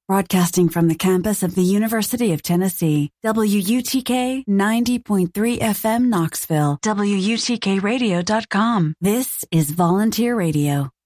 Broadcasting from the campus of the University of Tennessee, WUTK 90.3 FM Knoxville, WUTKradio.com. This is Volunteer Radio.